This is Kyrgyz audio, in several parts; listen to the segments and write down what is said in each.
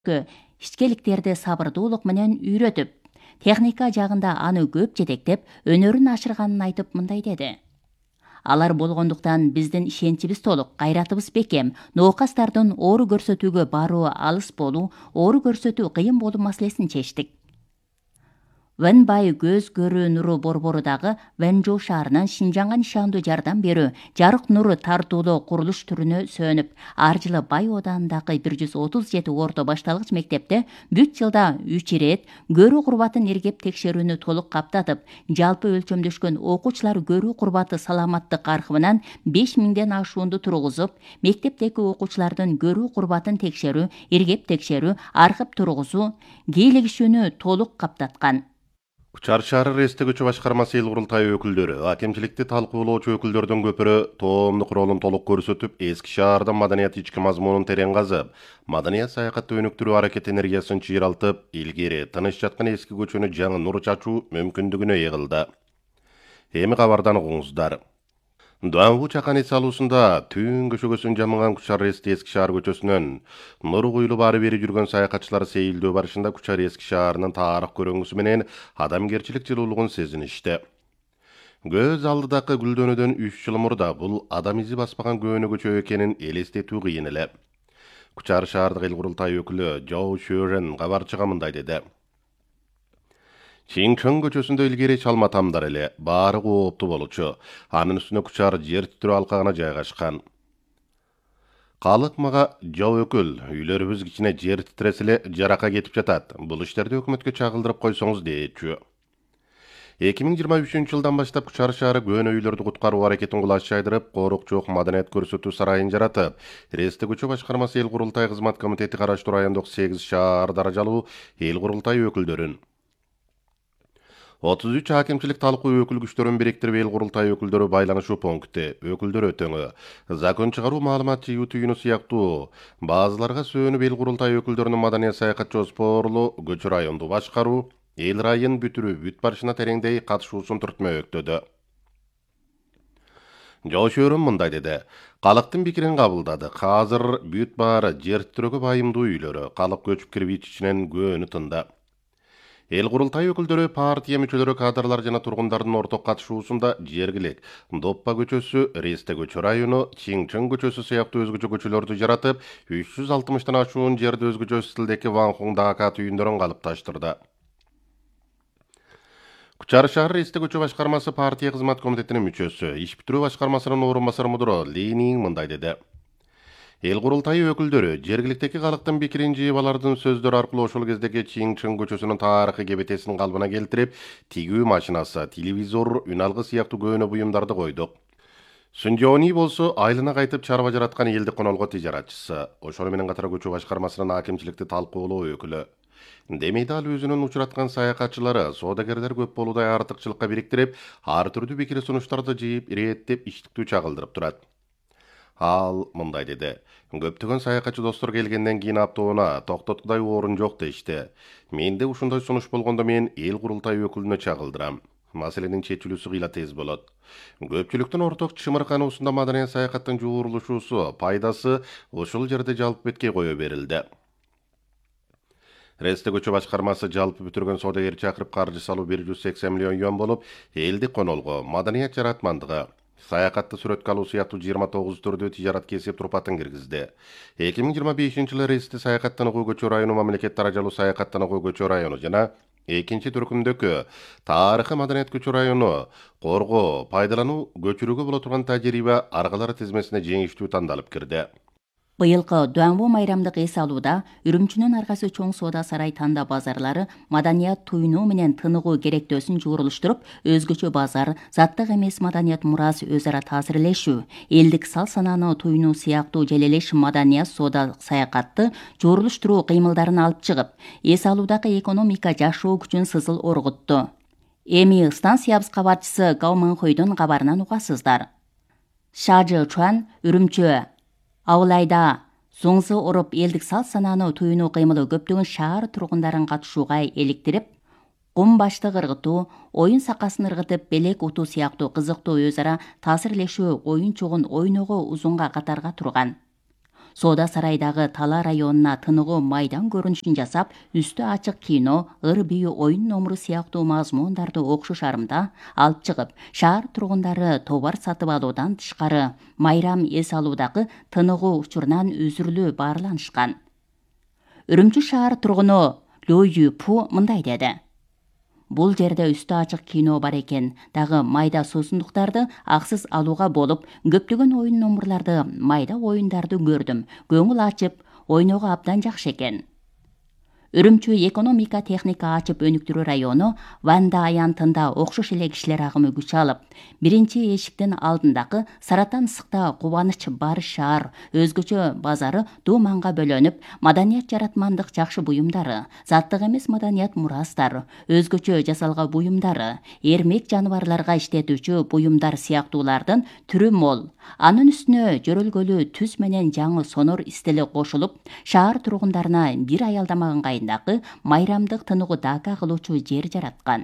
ишкеликтерди сабырдуулук менен үйрөтүп, техника жагында аны көп жетектеп, өнөрүн ашырганын айтып мындай деди. Алар болгондуктан биздин ишенчибиз толук, кайратыбыз бекем. Ноокастардын оору көрсөтүүгө баруу алыс болуу, оору көрсөтүү кыйын болуу маселесин чечтик. Вэнбай көз көрүү нуру борборудагы Вэнжоу шаарынын Шинжаңга нишандуу жардам берүү, жарык нуру тартуулоо курулуш түрүнө сөнүп, ар жылы Бай Оодандагы 137 орто башталгыч мектепте бүт жылда 3 ирет көрүү курбатын иргеп текшерүүнү толук каптатып, жалпы өлчөмдөшкөн окуучулар көрүү курбаты саламаттык аркыбынан 5000ден ашуунду тургузуп, мектептеги окуучулардын көрүү курбатын текшерүү, иргеп текшерүү, аркып тургузуу, кийлигишүүнү толук каптаткан. Кучар шаары Рестегичи башкармасы эл курултайы өкүлдөрү, акимчиликти талкуулоочу өкүлдөрдөн көпүрө тоомдук ролун толук көрсөтүп, эски шаардын маданият ички мазмунун терең казып, маданият саякатты өнүктүрүү аракет энергиясын чыйралтып, илгери тыныч жаткан эски көчөнү жаңы нур чачуу мүмкүндүгүнө ээ кылды. Эми кабардан угуңуздар. Дуанбу чакан эс алуусунда түн көшөгөсүн жамыган Кучар Рести эски шаар көчөсүнөн нуру куюлуп бары бери жүргөн саякатчылар сейилдөө барышында Кучар эски шаарынын тарых көрөңгүсү менен адамгерчилик жылуулугун сезиништи. Көз алдыдагы гүлдөнүүдөн 3 жыл мурда бул адам изи баспаган көөнө көчө экенин элестетүү кыйын эле. Кучар шаардык эл курултайы өкүлү Жоу Шөрен кабарчыга мындай деди. Чинчон көчөсүндө илгери чалма тамдар эле, баары кооптуу болчу. Анын үстүнө Кучар жер титирөө алкагына жайгашкан. Калык мага жоо өкүл, үйлөрүбүз кичине жер титиресе эле жарака кетип жатат. Бул иштерди өкмөткө чагылдырып койсоңуз дейчү. 2023 жылдан баштап Кучар шаары көөнө үйлөрдү куткаруу аракетин кулаш жайдырып, корукчулук маданият көрсөтүү сарайын жаратып, Рестегичи башкармасы эл курултай кызмат комитети караштуу райондук 8 шаар даражалуу эл курултай өкүлдөрүн 33 акимчилик талкуу өкүл күчтөрүн бириктирип эл курултай өкүлдөрү байланышуу пункти, өкүлдөр өтөңү, закон чыгаруу маалымат жыйуу түйүнү сыяктуу базаларга сөөнүп эл курултай өкүлдөрүнүн маданият саякат жоспорлуу көчө районду башкаруу, эл райын бүтүрүү бүт барышына тереңдей катышуусун түртмөктөдү. Жошөрүн мындай деди. Калыктын пикирин кабылдадык. Азыр бүт баары жер титирөөгө байымдуу үйлөрү, калык көчүп кирип ичинен көөнү тында. Эл курултай өкүлдөрү, партия мүчөлөрү, кадрлар жана тургундардын орток катышуусунда жергилик Доппа көчөсү, Ресте көчө району, Чинчон көчөсү сыяктуу өзгөчө көчөлөрдү жаратып, 360тан ашуун жерди өзгөчө стилдеги Ванхунг Дака түйүндөрүн калыпташтырды. Кучар шаары Ресте көчө башкармасы партия кызмат комитетинин мүчөсү, иш бүтүрүү башкармасынын орун басары мудуру Ли Нин мындай деди. Эл курултайы өкүлдөрү жергиликтеги калыктын пикирин жыйып алардын сөздөрү аркылуу ошол кездеги Чинчон көчөсүнүн тарыхый кебетесин калыбына келтирип, тигүү машинасы, телевизор, үн алгы сыяктуу көөнө буюмдарды койдук. Сүнжоони болсо айылына кайтып чарба жараткан элдик конолго тижаратчысы. Ошону менен катар көчө башкармасынын акимчиликти талкуулоо өкүлү. Демейде ал өзүнүн учураткан саякатчылары, соодагерлер көп болуудай артыкчылыкка бириктирип, ар түрдүү пикир сунуштарды жыйып, ирээттеп, иштиктүү чагылдырып турат. Ал мындай деди. Көптөгөн саякатчы достор келгенден кийин автоуна токтоткудай орун жок дешти. Менде ушундай сунуш болгондо мен эл курултай өкүлүнө чагылдырам. Маселенин чечилүүсү кыйла тез болот. Көпчүлүктүн орток чымыркануусунда маданият саякаттын жуурулушуусу, пайдасы ушул жерде жалпы бетке кое берилди. Ресте көчө башкармасы жалпы бүтүргөн соодагер чакырып каржы салуу 180 миллион юан болуп, элдик конолго, маданият жаратмандыгы, саякатты сүрөткө алуу сыяктуу 29 түрдүү тижарат кесип турпатын киргизди. 2025-жылы Ресте саякаттануу көчө району мамлекет даражалуу саякаттануу көчө району жана экинчи түркүмдөгү тарыхый маданият көчө району коргоо, пайдалануу, көчүрүүгө боло турган тажрыйба аргалары тизмесине жеңиштүү тандалып кирди. Быйылкы Дуанбу майрамдык эс алууда Үрүмчүнүн аргасы чоң соода сарай танда базарлары маданият туйнуу менен тыныгуу керектөөсүн жуурулуштуруп, өзгөчө базар, заттык эмес маданият мурас өз ара таасирлешүү, элдик сал санааны туйнуу сыяктуу желелеш маданият соода саякатты жуурулуштуруу кыймылдарын алып чыгып, эс алуудагы экономика жашоо күчүн сызыл оргутту. Эми станциябыз кабарчысы Гау Манхойдун кабарынан угасыздар. Шажы Чуан, Үрүмчү Аулайда зоңзы оруп элдик сал санааны туйнуу кыймылы көптөгөн шаар тургундарын катышууга эликтирип, кум башты ыргытуу, оюн сакасын ыргытып белек утуу сыяктуу кызыктуу өз ара таасирлешүү оюн чогун ойноого узунга катарга турган. Соода сарайдагы Тала районуна тыныгуу майдан көрүнүшүн жасап, үстү ачык кино, ыр бийүү оюн номуру сыяктуу мазмундарды окшош арымда алып чыгып, шаар тургундары товар сатып алуудан тышкары майрам эс алуудагы тыныгуу учурунан үзүрүлүү баарланышкан. Үрүмчү шаар тургуну Лю Юпу мындай деди: Бул жерде үстү ачык кино бар экен, дагы майда суусундуктарды аксыз алууга болуп, көптөгөн оюн номурларды, майда оюндарды көрдүм. Көңүл ачып, ойноого абдан жакшы экен. Үрүмчү экономика техника ачып өнүктүрүү району Ванда аянтында окшош эле кишилер агымы күч алып, биринчи эшиктин алдындагы Саратан ысыкта кубаныч бар шаар, өзгөчө базары дууманга бөлөнүп, маданият жаратмандык жакшы буюмдары, заттык эмес маданият мурастар, өзгөчө жасалга буюмдары, эрмек жаныбарларга иштетүүчү буюмдар сыяктуулардын түрү мол. Анын үстүнө жөрөлгөлүү түз менен жаңы сонор истили кошулуп, шаар тургундарына бир аялдамагангайдагы майрамдык тыныгуу дака кылуучу жер жараткан.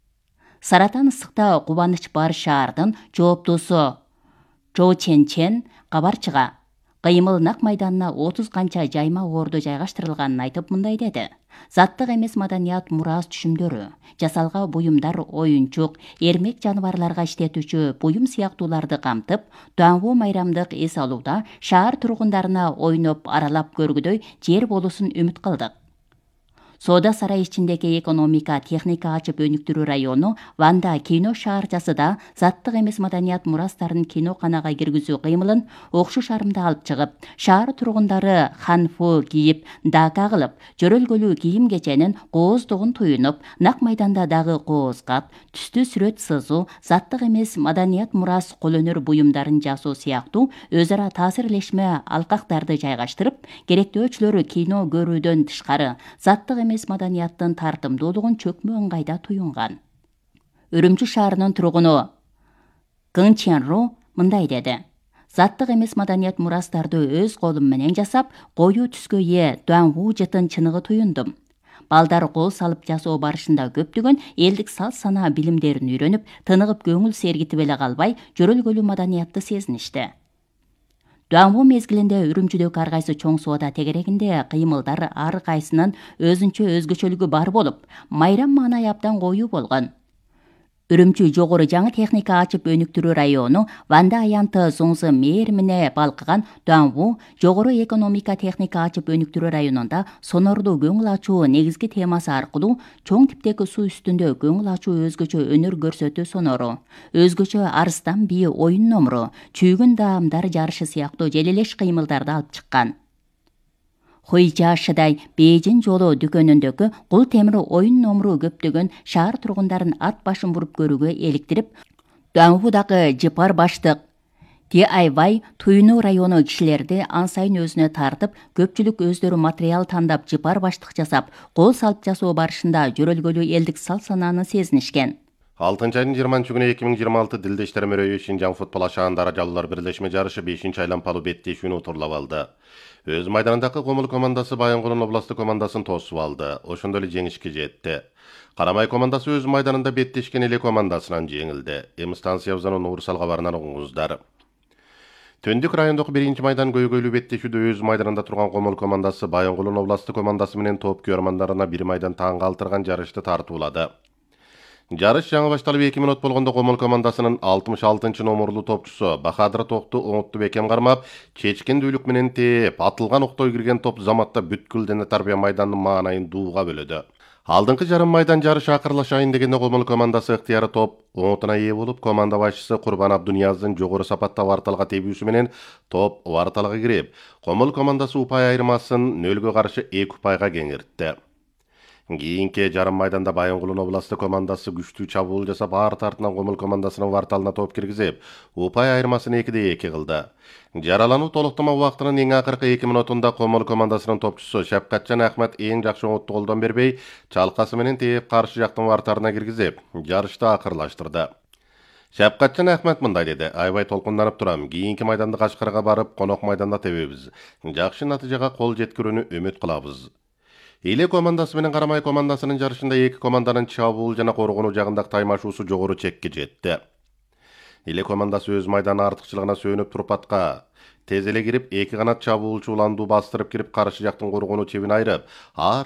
Саратан ысыкта кубаныч бар шаардын жооптуусу Чо Чен кабарчыга кыймыл нак майданына 30 канча жайма орду жайгаштырылганын айтып мындай деди: Заттык эмес маданият мурас түшүмдөрү, жасалга буюмдар, оюнчук, эрмек жаныбарларга иштетүүчү буюм сыяктууларды камтып, Дуанву майрамдык эс алууда шаар тургундарына ойноп аралап көргүдөй жер болуусун үмүт кылдык. Соода сарай ичиндеги экономика техника ачып өнүктүрүү району Ванда кино шаарчасыда заттык эмес маданият мурастарын киноканага киргизүү кыймылын окшош арымда алып чыгып, шаар тургундары ханфу кийип, дака кылып, жөрөлгөлүү кийим кеченин кооздугун туюнуп, нак майданда дагы коозкат, түстүү сүрөт сызуу, заттык эмес маданият мурас кол өнөр буюмдарын жасоо сыяктуу өз ара таасирлешме алкактарды жайгаштырып, керектөөчүлөр кино көрүүдөн тышкары заттык эмес маданияттын тартымдуулугун чөкмө ыңгайда туюнган. Үрүмчү шаарынын тургуну Кын Ченру мындай деди: Заттык эмес маданият мурастарды өз колум менен жасап, коюу түскө ээ Дуанву жытын чыныгы туюндум. Балдар кол салып жасоо барышында көптөгөн элдик салт санаа билимдерин үйрөнүп, тыныгып көңүл сергитип эле калбай, жөрөлгөлүү маданиятты сезиништи. Дуанву мезгилинде Үрүмчүдөгү ар кайсы чоң соода тегерегинде кыймылдар ар кайсынын өзүнчө бар болуп, майрам маанай абдан коюу болгон. Үрүмчү жогору жаңы техника ачып өнүктүрүү району Ванда аянты Зоңзы мээрмине балкыган Дуанву жогору экономика техника ачып өнүктүрүү районунда сонорду көңүл ачуу негизги темасы аркылуу чоң типтеги суу үстүндө көңүл ачуу өзгөчө өнөр көрсөтүү сонору, өзгөчө арыстан бии оюн номуру, чүйгүн даамдар жарышы сыяктуу желелеш кыймылдарды алып чыккан. Хуйжа Шыдай Бейжин жолу дүкөнүндөгү кул темир оюн номуру көптөгөн шаар тургундарын ат башын буруп көрүүгө эликтирип, Дуанвудагы жыпар баштык DIY Туйну району кишилерди ан сайын өзүнө тартып, көпчүлүк өздөрү материал тандап жыпар баштык жасап, кол салып жасоо барышында жөрөлгөлүү элдик салт санааны сезинишкен. 6-айдын 20 күнү 2026 Дилдештер мөрөйү Шинжаң футбол ашаандары жалуулар бирлешме жарышы 5-айланпалуу беттешүүнү утурлап алды. Өз майданындагы Комул командасы Баянгулдун областы командасын тосуп алды. Ошондо эле жеңишке жетти. Карамай командасы өз майданында беттешкен эле командасынан жеңилди. Эми станциябыздан Уурсал кабарынан угуңуздар. Төндүк райондогу 1-майдан көйгөйлүү беттешүүдө өз майданында турган Комул командасы Баянгулдун областы командасы менен топ көрмандарына 1 майдан таң калтырган жарышты тартуулады. Жарыш жаңы башталып 2 минут болгондо Комул командасынын 66 номурлуу топчусу Бахадыр Токту оңутту бекем кармап, чечкен дүүлүк менен тээп, атылган октой кирген топ заматта бүткүл дене тарбия майданын маанайын дууга бөлөдү. Алдыңкы жарым майдан жарыш акырлашайын дегенде Комул командасы ыктыяры топ оңутуна ээ болуп, команда башчысы Курбан Абдунияздын жогору сапатта варталга тебүүсү менен топ варталга кирип, Комул командасы упай айырмасын 0-гө каршы 2 упайга кеңиртти. Кийинки жарым майданда Баянгулдун областы командасы күчтүү чабуул жасап, арт артынан Комул командасынын варталына топ киргизип, упай айырмасын 2-2 кылды. Жаралануу толуктама убактынын эң акыркы 2 минутунда Комул командасынын топчусу Шапкатжан Ахмет эң жакшы оңутту колдон бербей, чалкасы менен тээп каршы жактын вартарына киргизип, жарышты акырлаштырды. Шапкатжан Ахмет мындай деди: "Айбай толкунданып турам. Кийинки майданды Кашкарга барып, конок майданда тебебиз. Жакшы натыйжага кол жеткирүүнү үмүт кылабыз." Эле командасы менен Карамай командасынын жарышында 2 команданын чабуул жана коргонуу жагындагы таймашуусу жогору чекке жетти. Эле командасы өз майданы артыкчылыгына сүйөнүп туруп атка тез эле кирип, эки канат чабуучу уланду бастырып кирип, каршы жактын коргонуу чебин айырып, ар